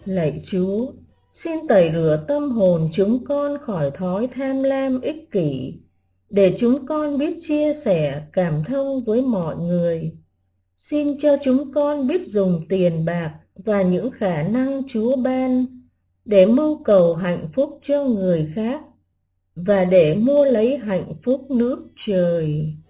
Lạy Chúa, xin tẩy rửa tâm hồn chúng con khỏi thói tham lam ích kỷ, để chúng con biết chia sẻ, cảm thông với mọi người. Xin cho chúng con biết dùng tiền bạc và những khả năng Chúa ban để mưu cầu hạnh phúc cho người khác và để mua lấy hạnh phúc nước trời.